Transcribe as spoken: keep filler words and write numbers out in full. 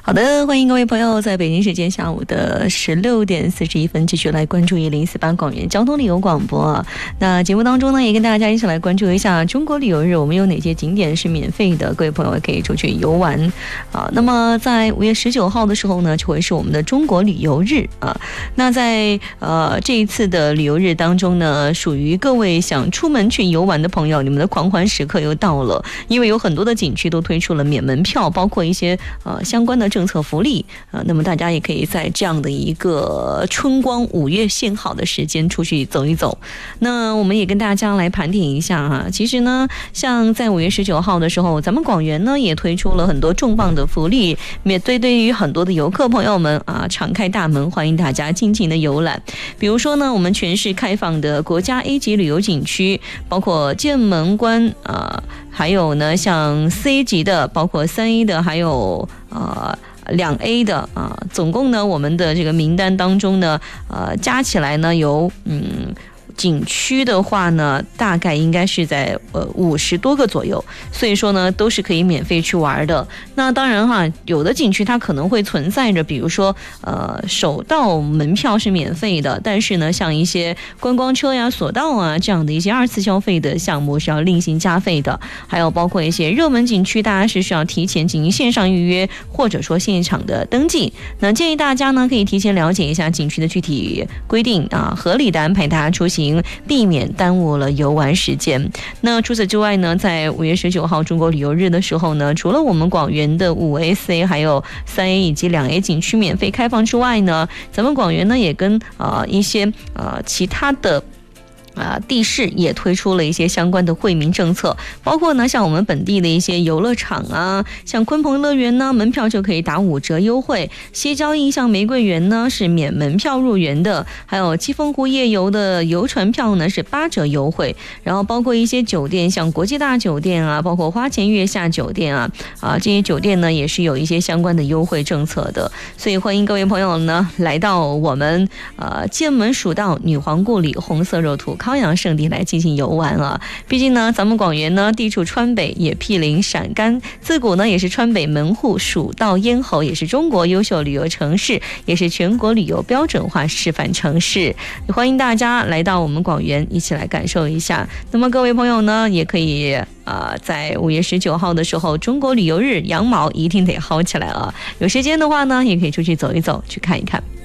好的，欢迎各位朋友在北京时间下午的十六点四十一分继续来关注一零四八广元交通旅游广播。那节目当中呢，也跟大家一起来关注一下中国旅游日，我们有哪些景点是免费的，各位朋友可以出去游玩啊。那么在五月十九号的时候呢，就会是我们的中国旅游日啊。那在呃这一次的旅游日当中呢，属于各位想出门去游玩的朋友，你们的狂欢时刻又到了，因为有很多的景区都推出了免门票，包括一些呃相关的政策福利啊、呃，那么大家也可以在这样的一个春光五月限好的时间出去走一走。那我们也跟大家来盘点一下哈、啊，其实呢，像在五月十九号的时候，咱们广元呢也推出了很多重磅的福利，也对对于很多的游客朋友们啊，敞开大门，欢迎大家尽情的游览。比如说呢，我们全市开放的国家 A 级旅游景区，包括剑门关啊，还有呢像 C 级的，包括三 A 的，还有呃。两 A 的啊，总共呢，我们的这个名单当中呢，呃，加起来呢有嗯。景区的话呢，大概应该是在呃五十多个左右，所以说呢都是可以免费去玩的。那当然哈，有的景区它可能会存在着，比如说呃首道门票是免费的，但是呢像一些观光车呀、索道啊这样的一些二次消费的项目是要另行加费的。还有包括一些热门景区，大家是需要提前进行线上预约或者说现场的登记。那建议大家呢可以提前了解一下景区的具体规定啊，合理的安排大家出行，避免耽误了游玩时间。那除此之外呢，在五月十九号中国旅游日的时候呢，除了我们广元的五 A、四 A 还有三 A 以及两 A 景区免费开放之外呢，咱们广元呢也跟呃一些呃其他的啊，地市也推出了一些相关的惠民政策，包括呢像我们本地的一些游乐场啊，像鲲鹏乐园呢，门票就可以打五折优惠；西郊印象玫瑰园呢是免门票入园的，还有七峰湖夜游的游船票呢是八折优惠。然后包括一些酒店，像国际大酒店啊，包括花前月下酒店啊，啊这些酒店呢也是有一些相关的优惠政策的。所以欢迎各位朋友呢来到我们呃剑门蜀道女皇故里红色肉土康阳圣地来进行游玩啊！毕竟呢，咱们广元呢地处川北，也毗邻陕甘，自古呢也是川北门户，蜀道咽喉，也是中国优秀旅游城市，也是全国旅游标准化示范城市。欢迎大家来到我们广元，一起来感受一下。那么各位朋友呢，也可以呃在五月十九号的时候，中国旅游日羊毛一定得薅起来了。有时间的话呢，也可以出去走一走，去看一看。